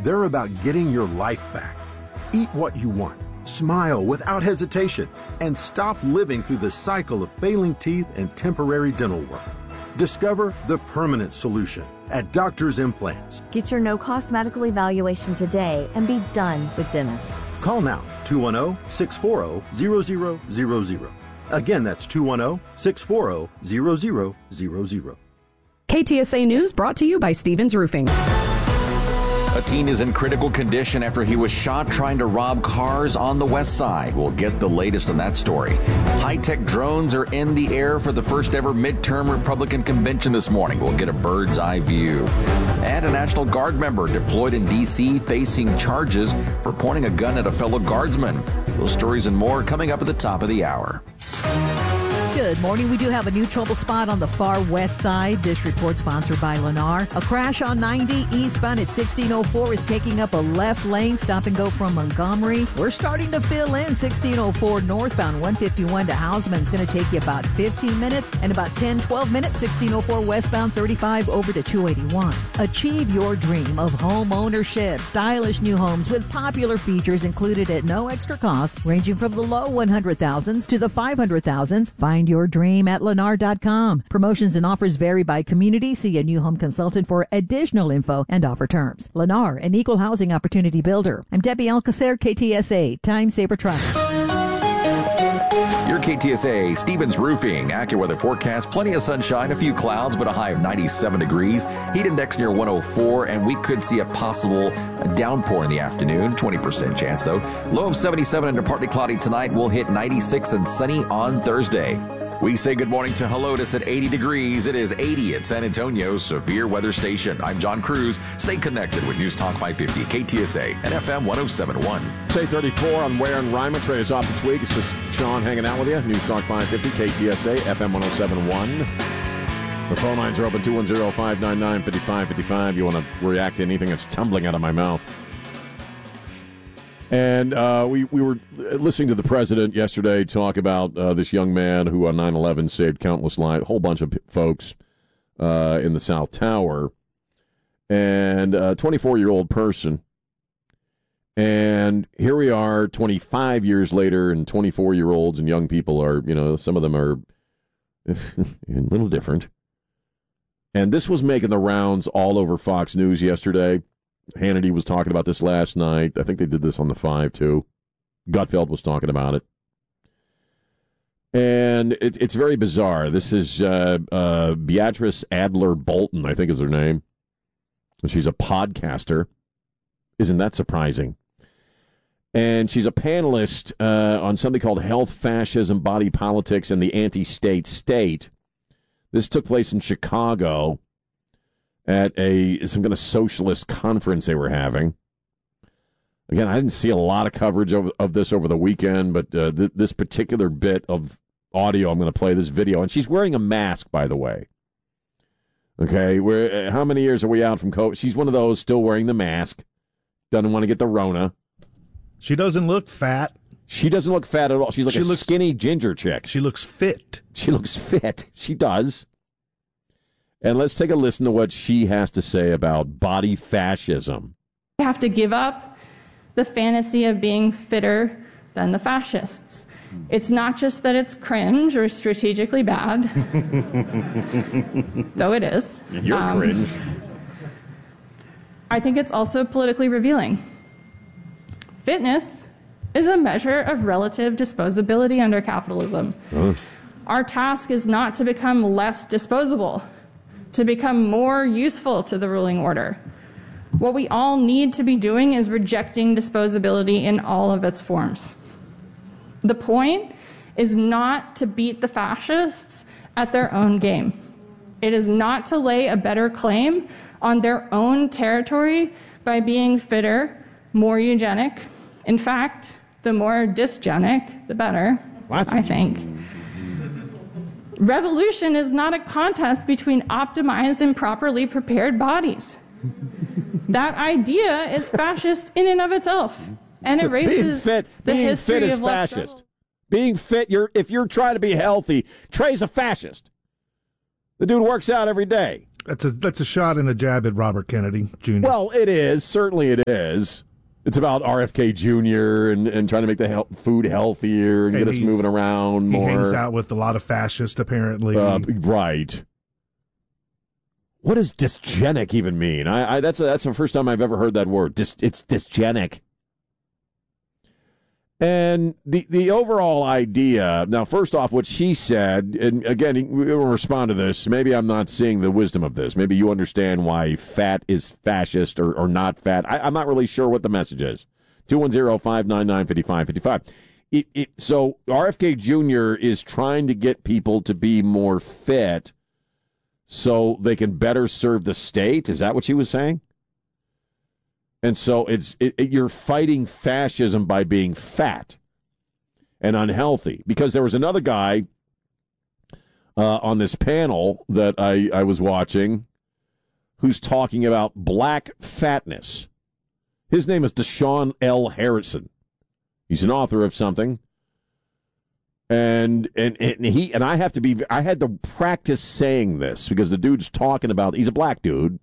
They're about getting your life back. Eat what you want, smile without hesitation, and stop living through the cycle of failing teeth and temporary dental work. Discover the permanent solution at Doctor's Implants. Get your no-cost medical evaluation today and be done with dentists. Call now, 210-640-0000. Again, that's 210-640-0000. KTSA News brought to you by Stevens Roofing. A teen is in critical condition after he was shot trying to rob cars on the west side. We'll get the latest on that story. High-tech drones are in the air for the first ever midterm Republican convention this morning. We'll get a bird's eye view. And a National Guard member deployed in D.C. facing charges for pointing a gun at a fellow guardsman. Those stories and more coming up at the top of the hour. Good morning. We do have a new trouble spot on the far west side. This report sponsored by Lennar. A crash on 90 eastbound at 1604 is taking up a left lane. Stop and go from Montgomery. We're starting to fill in 1604 northbound 151 to Hausman. It's going to take you about 15 minutes and about 10-12 minutes 1604 westbound 35 over to 281. Achieve your dream of home ownership. Stylish new homes with popular features included at no extra cost, ranging from the low 100,000s to the 500,000s. Find your dream at Lennar.com. Promotions and offers vary by community. See a new home consultant for additional info and offer terms. Lennar, an equal housing opportunity builder. I'm Debbie Alcacer, KTSA, Time Saver Traffic. Your KTSA Stevens Roofing AccuWeather forecast. Plenty of sunshine, a few clouds, but a high of 97 degrees. Heat index near 104, and we could see a possible downpour in the afternoon. 20% chance, though. Low of 77 and partly cloudy tonight. We'll hit 96 and sunny on Thursday. We say good morning to Helotes at 80 degrees. It is 80 at San Antonio's severe weather station. I'm John Cruz. Stay connected with News Talk 550, KTSA, and FM 1071. It's 8:34 on Ware and Ryman. Trey is off this week. It's just Sean hanging out with you. News Talk 550, KTSA, FM 1071. The phone lines are open, 210-599-5555. You want to react to anything that's tumbling out of my mouth. And we were listening to the president yesterday talk about this young man who on 9/11 saved countless lives, a whole bunch of folks in the South Tower, and a 24-year-old person. And here we are 25 years later, and 24-year-olds and young people are, some of them are a little different. And this was making the rounds all over Fox News yesterday. Hannity was talking about this last night. I think they did this on the 5, too. Gutfeld was talking about it. And it's very bizarre. This is Beatrice Adler Bolton, I think is her name. She's a podcaster. Isn't that surprising? And she's a panelist on something called Health, Fascism, Body Politics, and the Anti-State State. This took place in Chicago at some kind of socialist conference they were having. Again, I didn't see a lot of coverage of this over the weekend, but this particular bit of audio I'm going to play, this video, and she's wearing a mask, by the way. Okay, how many years are we out from COVID? She's one of those still wearing the mask, doesn't want to get the Rona. She doesn't look fat. She doesn't look fat at all. She's like a skinny ginger chick. She looks fit. She looks fit. She does. And let's take a listen to what she has to say about body fascism. We have to give up the fantasy of being fitter than the fascists. It's not just that it's cringe or strategically bad, though it is. You're cringe. I think it's also politically revealing. Fitness is a measure of relative disposability under capitalism. Our task is not to become less disposable, to become more useful to the ruling order. What we all need to be doing is rejecting disposability in all of its forms. The point is not to beat the fascists at their own game. It is not to lay a better claim on their own territory by being fitter, more eugenic. In fact, the more dysgenic, the better, I think. Revolution is not a contest between optimized and properly prepared bodies. That idea is fascist in and of itself, and erases the history of left struggle. Being fit, if you're trying to be healthy, Trey's a fascist. The dude works out every day. That's a shot and a jab at Robert Kennedy Jr. Well, it is. Certainly it is. It's about RFK Jr. and trying to make the food healthier and get us moving around more. He hangs out with a lot of fascists, apparently. Right. What does dysgenic even mean? That's the first time I've ever heard that word. It's dysgenic. And the overall idea, now, first off, what she said, and again, we'll respond to this. Maybe I'm not seeing the wisdom of this. Maybe you understand why fat is fascist or not fat. I'm not really sure what the message is. 210-599-5555. So RFK Jr. is trying to get people to be more fit so they can better serve the state. Is that what she was saying? And so you're fighting fascism by being fat and unhealthy. Because there was another guy on this panel that I was watching who's talking about black fatness. His name is Deshaun L. Harrison. He's an author of something. And I had to practice saying this because the dude's talking about, he's a black dude.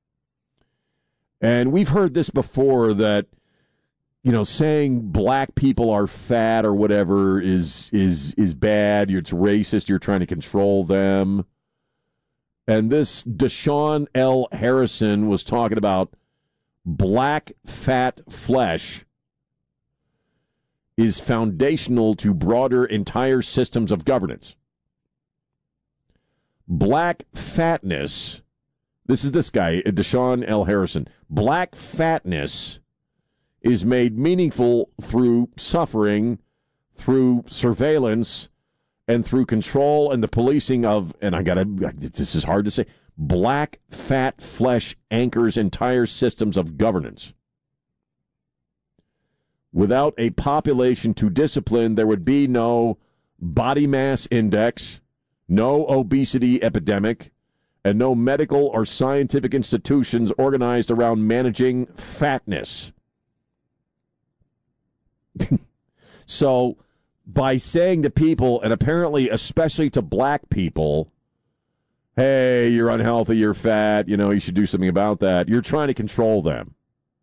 And we've heard this before that, saying black people are fat or whatever is bad. It's racist. You're trying to control them. And this Deshaun L. Harrison was talking about black fat flesh is foundational to broader entire systems of governance. Black fatness. This is this guy, Deshaun L. Harrison. Black fatness is made meaningful through suffering, through surveillance, and through control and the policing of, and this is hard to say, black fat flesh anchors entire systems of governance. Without a population to discipline, there would be no body mass index, no obesity epidemic, and no medical or scientific institutions organized around managing fatness. So, by saying to people, and apparently especially to black people, hey, you're unhealthy, you're fat, you should do something about that, you're trying to control them.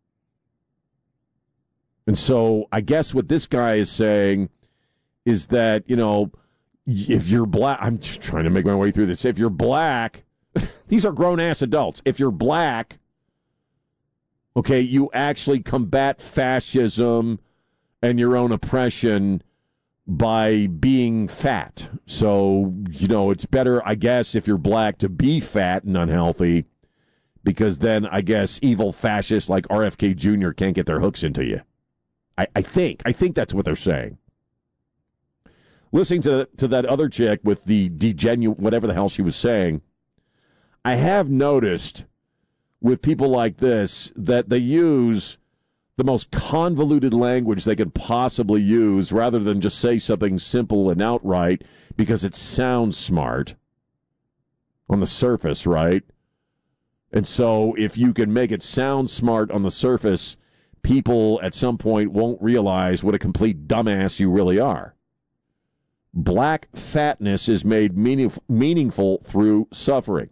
And so, I guess what this guy is saying is that, if you're black, I'm just trying to make my way through this, if you're black, these are grown-ass adults. If you're black, okay, you actually combat fascism and your own oppression by being fat. So, it's better, I guess, if you're black to be fat and unhealthy, because then I guess evil fascists like RFK Jr. can't get their hooks into you. I think that's what they're saying. Listening to that other chick with the whatever the hell she was saying, I have noticed with people like this that they use the most convoluted language they could possibly use rather than just say something simple and outright because it sounds smart on the surface, right? And so if you can make it sound smart on the surface, people at some point won't realize what a complete dumbass you really are. Black fatness is made meaningful through suffering.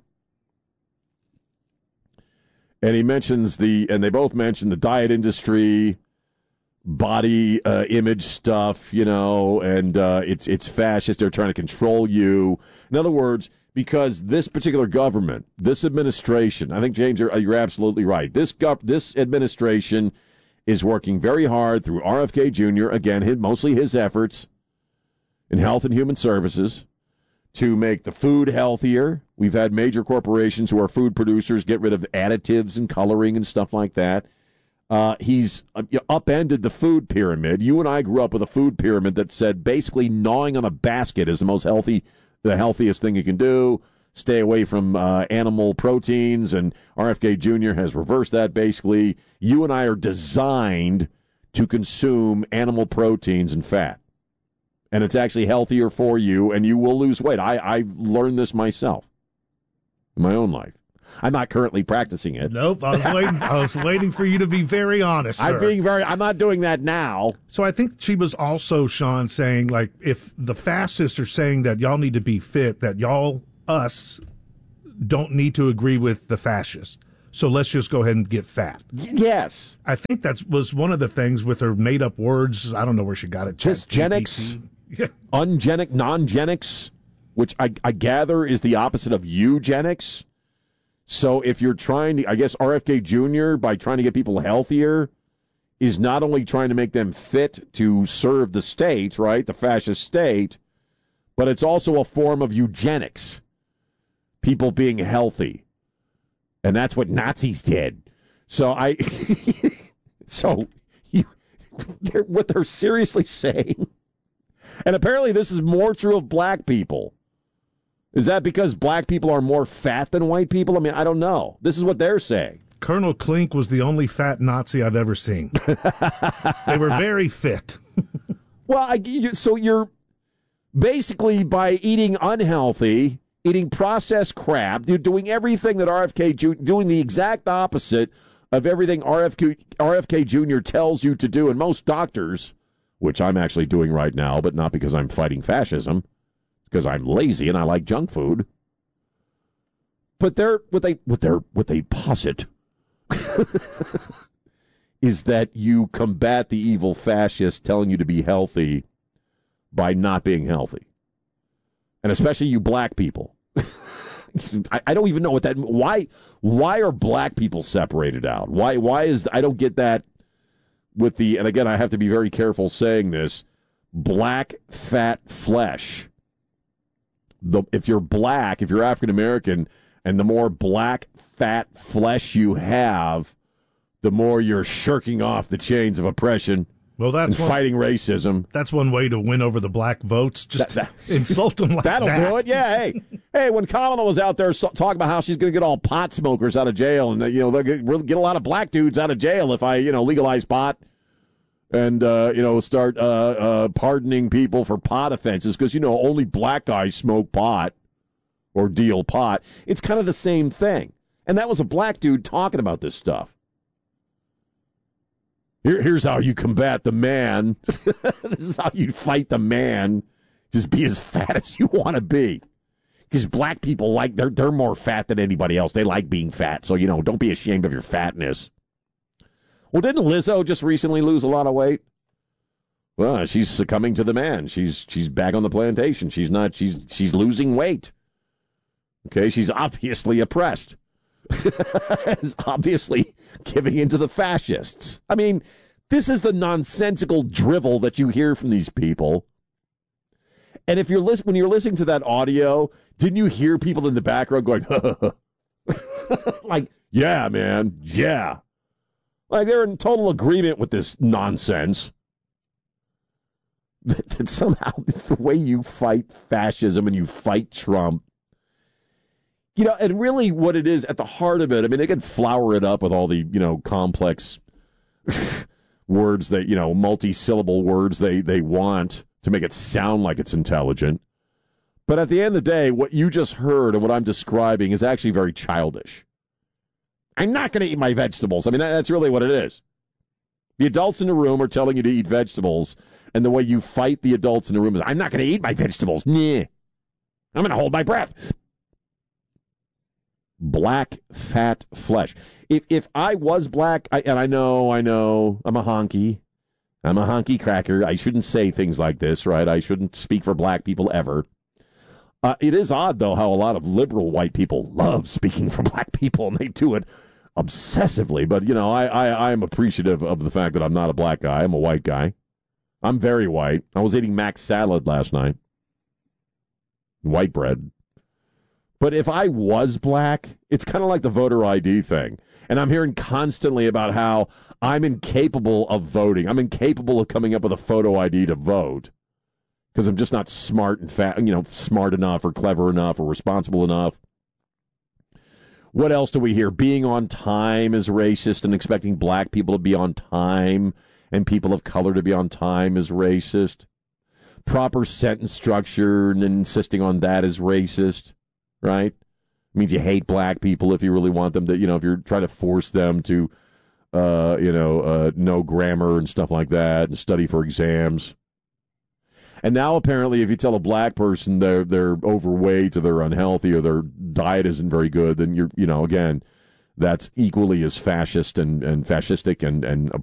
And he mentions and they both mention the diet industry, body image stuff, and it's fascist. They're trying to control you. In other words, because this particular government, this administration, I think, James, you're absolutely right. This administration is working very hard through RFK Jr., again, mostly his efforts in health and human services, to make the food healthier. We've had major corporations who are food producers get rid of additives and coloring and stuff like that. He's upended the food pyramid. You and I grew up with a food pyramid that said basically gnawing on a basket is the healthiest thing you can do. Stay away from animal proteins, and RFK Jr. has reversed that basically. You and I are designed to consume animal proteins and fat. And it's actually healthier for you, and you will lose weight. I learned this myself in my own life. I'm not currently practicing it. Nope, I was waiting for you to be very honest, sir. I'm not doing that now. So I think she was also, Sean, saying, like, if the fascists are saying that y'all need to be fit, that us, don't need to agree with the fascists. So let's just go ahead and get fat. Yes. I think that was one of the things with her made-up words. I don't know where she got it. Cisgenics, ungenic, non-genics, which I gather is the opposite of eugenics. So if you're trying to, I guess RFK Jr., by trying to get people healthier, is not only trying to make them fit to serve the state, right, the fascist state, but it's also a form of eugenics, people being healthy. And that's what Nazis did. So what they're seriously saying, and apparently this is more true of black people. Is that because black people are more fat than white people? I mean, I don't know. This is what they're saying. Colonel Klink was the only fat Nazi I've ever seen. They were very fit. Well, so you're basically, by eating unhealthy, eating processed crap, you're doing everything that doing the exact opposite of everything RFK Jr. tells you to do. And most doctors, which I'm actually doing right now, but not because I'm fighting fascism, because I'm lazy and I like junk food. But what they posit is that you combat the evil fascists telling you to be healthy by not being healthy. And especially you black people. I don't even know what that. Why are black people separated out? Why is I don't get that with the, and again I have to be very careful saying this, black fat flesh. If you're black, if you're African American, and the more black fat flesh you have, the more you're shirking off the chains of oppression. Well, that's fighting racism. That's one way to win over the black votes. Just insult them like that'll that. do it. Yeah. Hey. When Kamala was out there talking about how she's going to get all pot smokers out of jail, and they'll get a lot of black dudes out of jail if I legalize pot and start pardoning people for pot offenses because only black guys smoke pot or deal pot. It's kind of the same thing, and that was a black dude talking about this stuff. Here's how you combat the man. This is how you fight the man. Just be as fat as you want to be. Because black people they're more fat than anybody else. They like being fat. So, don't be ashamed of your fatness. Well, didn't Lizzo just recently lose a lot of weight? Well, she's succumbing to the man. She's back on the plantation. She's losing weight. Okay, she's obviously oppressed. Is obviously giving in to the fascists. I mean, this is the nonsensical drivel that you hear from these people. And if when you're listening to that audio, didn't you hear people in the background going, like, yeah, man, yeah. Like they're in total agreement with this nonsense. That somehow the way you fight fascism and you fight Trump, and really what it is at the heart of it, I mean, they can flower it up with all the, complex words that, multi-syllable words they want to make it sound like it's intelligent. But at the end of the day, what you just heard and what I'm describing is actually very childish. I'm not going to eat my vegetables. I mean, that's really what it is. The adults in the room are telling you to eat vegetables, and the way you fight the adults in the room is, I'm not going to eat my vegetables. Nah. I'm going to hold my breath. Black fat flesh. If I was black, and I know, I'm a honky cracker. I shouldn't say things like this, right? I shouldn't speak for black people ever. It is odd, though, how a lot of liberal white people love speaking for black people, and they do it obsessively. But, I am appreciative of the fact that I'm not a black guy. I'm a white guy. I'm very white. I was eating Mac salad last night. White bread. But if I was black, it's kind of like the voter ID thing. And I'm hearing constantly about how I'm incapable of voting. I'm incapable of coming up with a photo ID to vote because I'm just not smart and smart enough or clever enough or responsible enough. What else do we hear? Being on time is racist, and expecting black people to be on time and people of color to be on time is racist. Proper sentence structure and insisting on that is racist. Right? It means you hate black people if you really want them to, if you're trying to force them to, know grammar and stuff like that and study for exams. And now apparently if you tell a black person they're overweight or they're unhealthy or their diet isn't very good, then again, that's equally as fascist and fascistic and